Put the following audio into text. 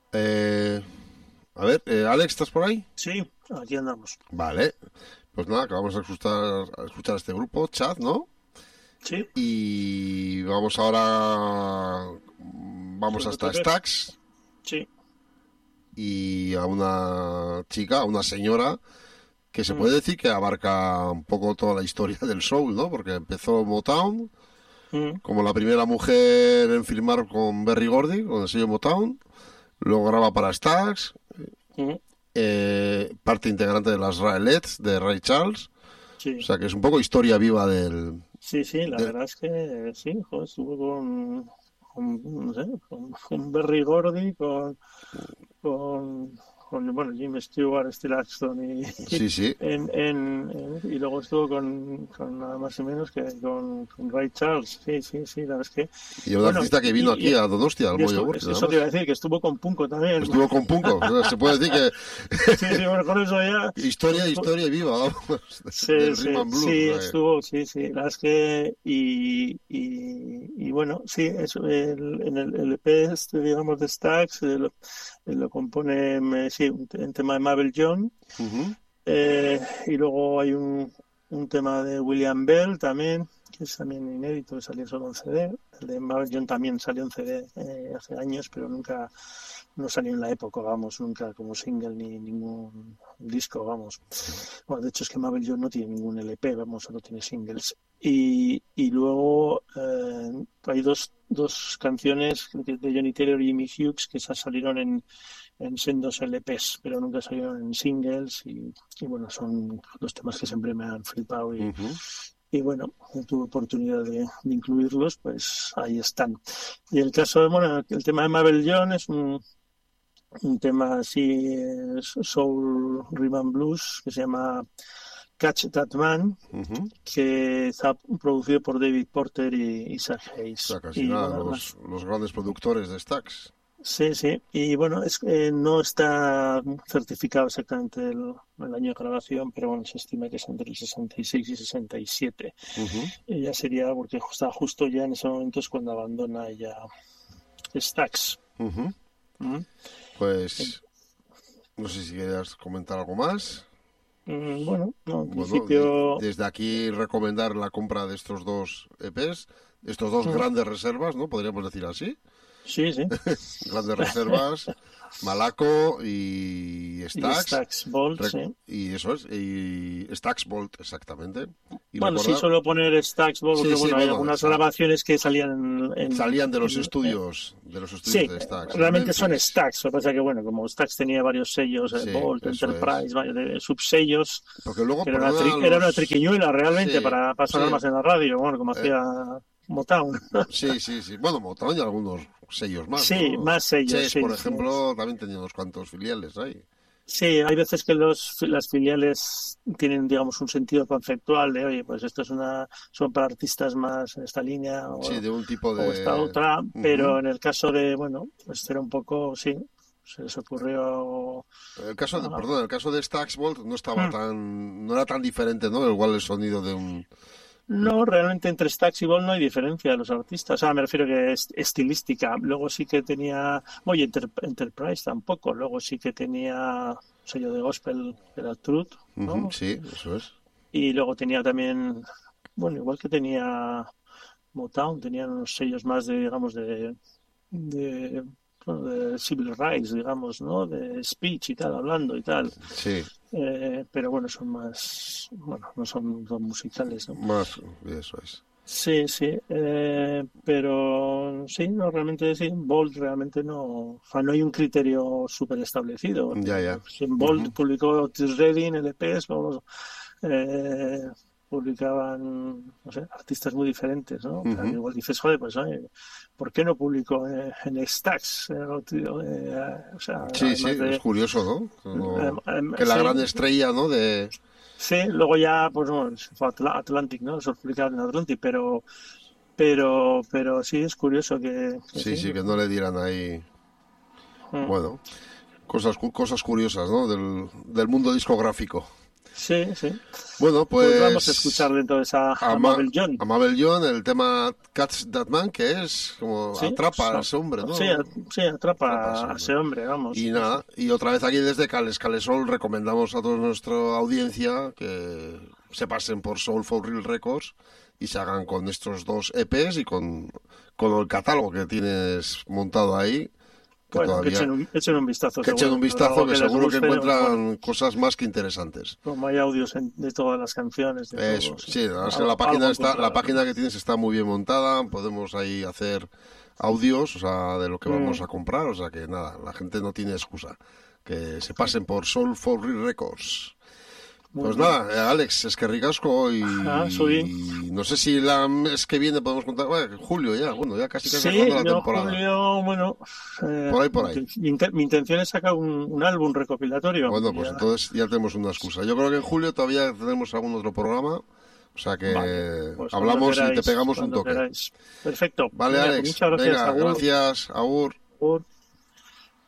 Eh, a ver, Alex, ¿estás por ahí? Sí, aquí andamos. Vale. Pues nada, acabamos de escuchar este grupo, Chat, ¿no? Sí, Y vamos ahora, vamos sobre hasta TPs. Stax Sí. y a una chica, a una señora, que se Mm, puede decir que abarca un poco toda la historia del soul, ¿no? Porque empezó Motown mm, como la primera mujer en filmar con Berry Gordy, con el sello Motown. Luego graba para Stax, mm, parte integrante de las Raelettes de Ray Charles. O sí. sea que es un poco historia viva Sí, sí, la de- verdad es que sí, joder, estuvo no sé, con Berry Gordy, con, bueno, Jim Stewart, Steel Axton sí, sí. y luego estuvo con nada más y menos que con Ray Charles. Sí, sí, sí, la verdad es que, Y un bueno, artista que vino aquí a Donostia, al Moyo Working, eso te iba a además. decir, que estuvo con Punko también. Estuvo con Punco. O sea, se puede decir Sí, sí, bueno, con eso ya. que historia, historia y viva, vamos, Sí, del Rhythm sí, and Blues. O sí, sea estuvo, sí, sí, la verdad es que, y bueno, sí, en el EP este, digamos, de Stax, lo compone, sí, un tema de Mabel John, ujú. y luego hay un tema de William Bell también, que es también inédito, que salió solo en CD. El de Mabel John también salió en CD hace años, pero nunca, no salió en la época, vamos, nunca como single ni ningún disco, vamos. Bueno, de hecho es que Mabel John no tiene ningún LP, vamos, solo tiene singles. Y luego hay dos canciones de Johnny Taylor y Jimmy Hughes que salieron en sendos LPs, pero nunca salieron en singles y bueno, son dos temas que siempre me han flipado Ujú. y bueno, tuve oportunidad de incluirlos, pues ahí están. Y el caso de, bueno, el tema de Mabel John es un tema así, soul, rhythm and blues, que se llama Catch That Man, Ujú. que está producido por David Porter y Isaac O Hayes. sea, casi Y nada, bueno, además, los grandes productores de Stax. sí, sí. Y bueno, es que no está certificado exactamente el año de grabación, pero bueno, se estima que es entre el 66 y 67. Ujú. Y ya sería, porque está justo ya en ese momento es cuando abandona ya Stax. Ujú. ¿Mm? Pues no sé si quieras comentar algo más. Bueno, no, en Bueno, principio, desde aquí recomendar la compra de estos dos EPs, estos dos mm, grandes reservas, ¿no? Podríamos decir así. sí, sí. Grandes reservas, Malaco y Y Stax. Stax Bolt, sí. Y eso es, y Stax Bolt, exactamente. Y Bueno, sí recordar, suelo poner Stax Bolt porque sí, sí, bueno, hay bueno, algunas grabaciones que salían salían en, de los estudios sí, de Stax, en realmente son Memphis. Stax. Lo que pasa es que, bueno, como Stax tenía varios sellos, Sí, Bolt, eso es. Enterprise, varios subsellos, Porque luego, que perdona era una los... triquiñuela realmente Sí, para sonar sí, más en la radio, bueno, como eh, hacía Motown. sí, sí, sí. Bueno, Motown y algunos sellos más, Sí, ¿no? más sellos, Chess, sí, por sí. ejemplo, también tenía unos cuantos filiales ahí. Sí, hay veces que las filiales tienen, digamos, un sentido conceptual de, oye, pues esto es son para artistas más en esta línea Sí, de un tipo o esta de... otra, pero Ujú. en el caso de, bueno, pues era un poco, sí, se les ocurrió. El caso de, ah, perdón, el caso de Stax Volt no estaba hmm. tan, no era tan diferente, ¿no? Igual el sonido de un... No, realmente entre Stax y Gold no hay diferencia de los artistas. O sea, me refiero que es estilística. Luego sí que tenía, oye, Enterprise tampoco. Luego sí que tenía sello de gospel, que era Truth, Ujú, ¿no? sí, eso es. Y luego tenía también, bueno, igual que tenía Motown, tenían unos sellos más de, digamos, de, bueno, de civil rights, digamos, ¿no? De speech y tal, hablando y tal. Sí, Pero bueno, son más, bueno, no son musicales, ¿no? más, eso es. Sí, sí, pero sí, no, realmente sí, Bolt realmente no, o sea, no hay un criterio súper establecido, porque Ya, ya. si en Bolt Ujú. publicó Otis Redding, LPs, vamos, eh, publicaban, no sé, artistas muy diferentes, ¿no? O sea, que Ujú. igual dices, joder, pues, oye, ¿por qué no publicó en Stax? O sea, Sí, sí, además es de, curioso, ¿no? Que la sí, gran estrella, ¿no? De... sí, luego ya, pues bueno, se fue a Atlantic, ¿no? Se publicaba en Atlantic, pero sí es curioso que Sí, sí. sí, que no le dieran ahí... Mm. Bueno, cosas curiosas, ¿no? Del mundo discográfico. Sí, sí. Bueno, Pues vamos a escuchar dentro de esa Mabel John. A Mabel John, el tema Catch That Man, que es como Sí, atrapa a ese hombre, ¿no? Sí, atrapa a ese hombre, vamos. Y nada, y otra vez aquí desde Calesol recomendamos a toda nuestra audiencia que se pasen por Soul for Real Records y se hagan con estos 2 EPs y con el catálogo que tienes montado ahí. Bueno, todavía... que echen un vistazo. Que echen un vistazo, que seguro guste, que encuentran cosas más que interesantes. Como hay audios de todas las canciones. De Eso, todo, sí, la página que tienes está muy bien montada, podemos ahí hacer audios, o sea, de lo que vamos a comprar, o sea que nada, la gente no tiene excusa. Que se pasen por Soul for Real Records. Pues nada, Alex, es que ricasco y no sé si la mes que viene podemos contar, bueno, julio ya, bueno, ya casi acabando la temporada. Julio, bueno, por ahí. Mi intención es sacar un álbum recopilatorio. Bueno, pues entonces ya tenemos una excusa. Yo creo que en julio todavía tenemos algún otro programa, o sea que pues hablamos y te pegamos un toque. Queráis. Perfecto. Vale, Alex, Muchas gracias, venga, gracias, Agur.